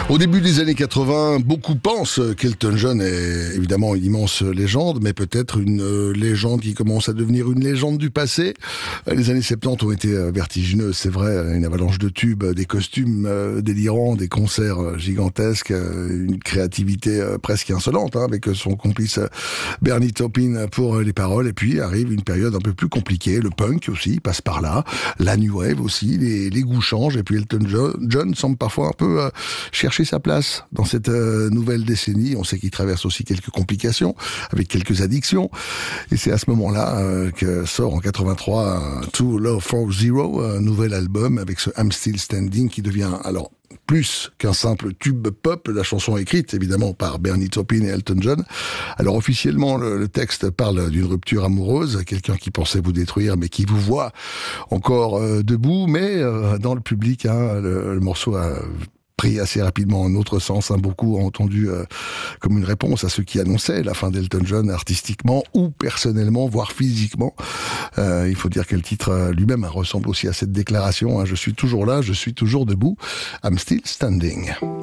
Au début des années 80, beaucoup pensent qu'Elton John est évidemment une immense légende, mais peut-être une légende qui commence à devenir une légende du passé. Les années 70 ont été vertigineuses, c'est vrai, une avalanche de tubes, des costumes délirants, des concerts gigantesques, une créativité presque insolente, avec son complice Bernie Taupin pour les paroles, et puis arrive une période un peu plus compliquée, le punk aussi passe par là, la new wave aussi, les goûts changent, et puis Elton John semble parfois un peu chercher sa place dans cette nouvelle décennie. On sait qu'il traverse aussi quelques complications, avec quelques addictions. Et c'est à ce moment-là que sort en 83 To Love for Zero, un nouvel album avec ce I'm Still Standing qui devient alors plus qu'un simple tube pop. La chanson écrite évidemment par Bernie Taupin et Elton John. Alors officiellement le texte parle d'une rupture amoureuse, quelqu'un qui pensait vous détruire mais qui vous voit encore debout, mais dans le public le morceau a pris assez rapidement un autre sens. Beaucoup ont entendu comme une réponse à ceux qui annonçaient la fin d'Elton John artistiquement ou personnellement, voire physiquement. Il faut dire que le titre lui-même ressemble aussi à cette déclaration. Je suis toujours là, je suis toujours debout. I'm still standing.